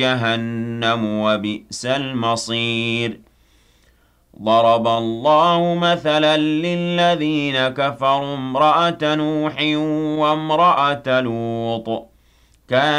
جهنم وبئس المصير ضرب الله مثلا للذين كفروا امرأة نوح وامرأة لوط